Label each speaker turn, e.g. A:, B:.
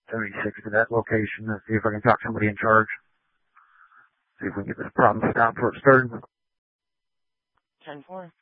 A: 76 to that location and see if I can talk to somebody in charge. See if we can get this problem stopped before it started.
B: 10-4.